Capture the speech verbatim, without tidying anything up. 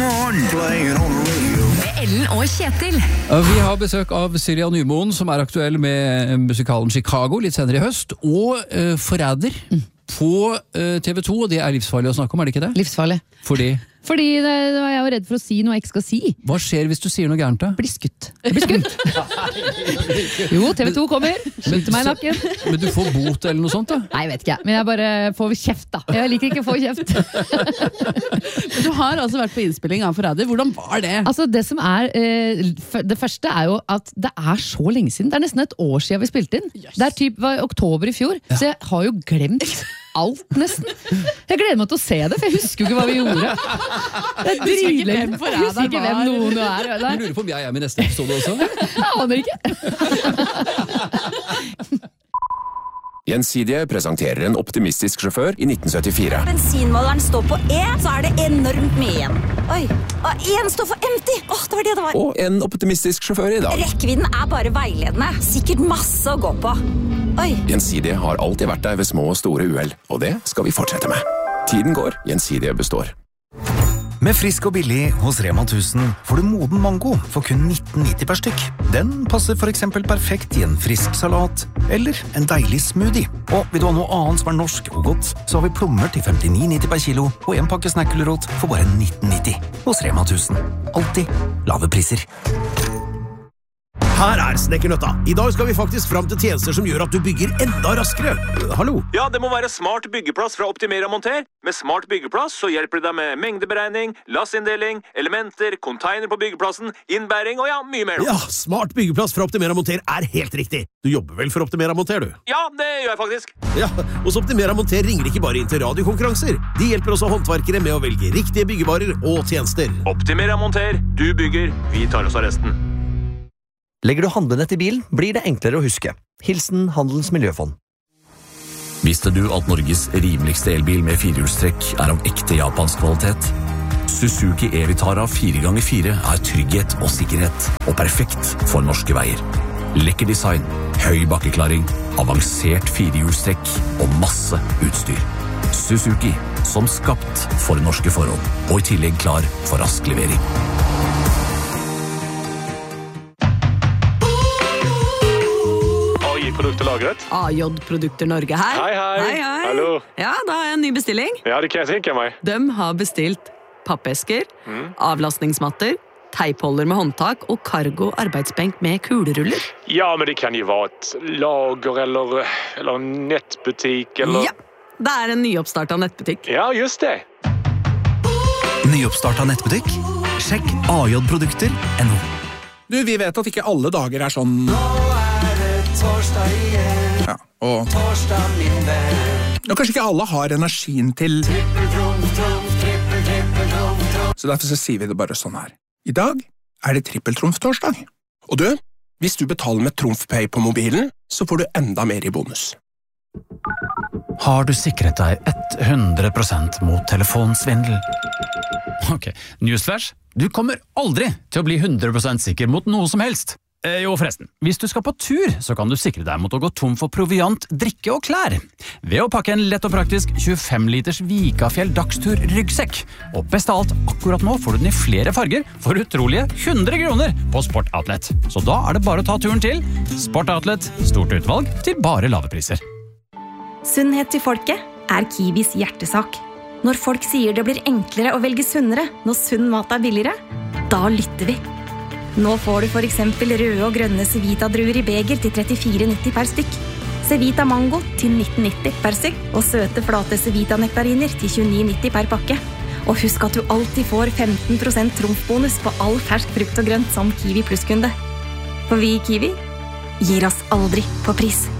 morgen. Playing on the radio. Med Ellen og Kjetil. Vi har besøk av Silja Nymoen, som er aktuell med musikalen Chicago litt senere i høst, og uh, Forræder mm. på uh, T V to, og det er livsfarlig å snakke om, er det ikke det? Livsfarlig. Fordi? Fordi det, det er jeg jo redd for å si noe jeg ikke skal si. Hva skjer hvis du sier noe gærent da? Blir skutt. Jeg blir skutt. Jo, T V to kommer. Skyter meg i nakken. Men du får bot eller noe sånt da? Nei, jeg vet ikke. Men jeg bare får kjeft da. Jeg liker ikke å få kjeft. Men du har altså vært på innspilling av Forræder. Hvordan var det? Altså, det som er eh, det første er jo at det er så lenge siden. Det er nesten et år siden vi spilte inn. Yes. Det er typ, var oktober i fjor. Ja. Så jeg har jo glemt alt nesten. Jeg gleder meg til å se det, for jeg husker jo ikke hva vi gjorde. Det er dritlenge. Jeg husker ikke hvem noen er. Du lurer på om jeg er med i neste episode også? Jeg aner ikke. Gjensidige presenterer en optimistisk sjåfør i nitten syttifire. Bensinmåleren står på E, så er det enormt mye igjen. Oi, og en står for empty. Åh, det var det det var. Og en optimistisk sjåfør i dag. Rekkevidden er bare veiledende. Sikkert masse å gå på. Oi. Gjensidige har alltid vært der ved små og store uheld, og det skal vi fortsette med. Tiden går, Gjensidige består. Med Frisk og billig hos Rema tusen får du moden mango for kun nitten nitti per stykk. Den passer for eksempel perfekt i en frisk salat eller en deilig smoothie. Og vil du ha noe annet som er norsk og godt, så har vi plommer til femtini nitti per kilo og en pakke snackulrot for bare nitten nitti hos Rema tusen. Alltid lave priser. Her er Snekkernøtta. I dag skal vi faktisk fram til tjenester som gjør at du bygger enda raskere. Hallo? Ja, det må være Smart byggeplass fra Optimera Monter. Med Smart byggeplass så hjelper det deg med mengdeberegning, lassinndeling, elementer, container på byggeplassen, innbæring og ja, mye mer. Ja, Smart byggeplass fra Optimera Monter er helt riktig. Du jobber vel for Optimera Monter, du? Ja, det gjør jeg faktisk. Ja, hos Optimera Monter ringer ikke bare inn til radiokonkurranser. De hjelper også håndverkere med å velge riktige byggevarer og tjenester. Optimera Monter. Du bygger, vi tar oss av resten. Legger du handlenett i bilen, blir det enklere å huske. Hilsen Handelens Miljøfond. Visste du at Norges rimeligste elbil med firehjulstrekk er av ekte japansk kvalitet? Suzuki E-Vitara fire ganger fire er trygghet og sikkerhet, og perfekt for norske veier. Lekker design, høy bakkeklaring, avansert firehjulstrekk og masse utstyr. Suzuki, som skapt for norske forhold, og i tillegg klar for rask levering. Produkterlagret. A J Produkter Norge her. Hei, hei. Hei, hei. Hallo. Ja, da har jeg en ny bestilling. Ja, det kan jeg tenke meg. De har bestilt pappesker, mm. avlastningsmatter, teipholder med håndtak og cargo arbeidsbenk med kuleruller. Ja, men det kan jo være et lager eller, eller en nettbutikk eller... Ja, det er en nyoppstartet nettbutikk. Ja, just det. Nyoppstartet nettbutikk? Sjekk A J Produkter punktum N O. Du, vi vet at ikke alle dager er sånn... Torsdag igjen. Ja, og... Torsdag min venn. Og kanskje ikke alle har energien til... Trippeltrumf, trumf, trippel, trippel, trumf, trumf. Så derfor så sier vi det bare sånn her. I dag er det trippeltrumf-torsdag. Og du, hvis du betaler med TrumfPay på mobilen, så får du enda mer i bonus. Har du sikret deg hundre prosent mot telefonsvindel? Ok, newsflash. Du kommer aldri til å bli hundre prosent sikker mot noe som helst. Eh, jo forresten, hvis du skal på tur, så kan du sikre deg mot å gå tom for proviant, drikke og klær. Ved å pakke en lett og praktisk tjuefem liters Vikafjell dagstur ryggsekk. Og best av alt, akkurat nå får du den i flere farger for utrolige hundre kroner på Sport Outlet. Så da er det bare å ta turen til Sport Outlet, stort utvalg til bare lave priser. Sunnhet til folket er Kiwis hjertesak. Når folk sier det blir enklere å velge sunnere når sunn mat er billigere, da lytter vi. Nå får du for eksempel røde og grønne Cevita-druer i beger til trettifire nitti per stykk. Cevita Mango til nitten nitti per stykk, og søte flate Cevita-nektariner til tjueni nitti per pakke. Og husk at du alltid får femten prosent trumfbonus på all fersk frukt og grønt som Kiwi Plus-kunde. For vi i Kiwi gir oss aldri på pris.